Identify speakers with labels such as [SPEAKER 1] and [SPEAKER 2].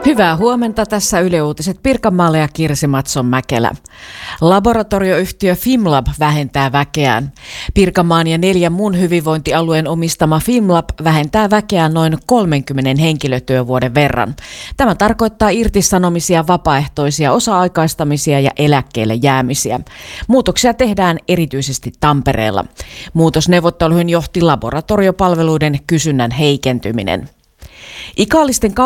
[SPEAKER 1] Hyvää huomenta, tässä Yle Uutiset Pirkanmaalle ja Kirsi Matson-Mäkelä. Laboratorioyhtiö Fimlab vähentää väkeään. Pirkanmaan ja 4 muun hyvinvointialueen omistama Fimlab vähentää väkeään noin 30 henkilötyövuoden verran. Tämä tarkoittaa irtisanomisia, vapaaehtoisia osa-aikaistamisia ja eläkkeelle jäämisiä. Muutoksia tehdään erityisesti Tampereella. Muutosneuvotteluihin johti laboratoriopalveluiden kysynnän heikentyminen. Ikallisten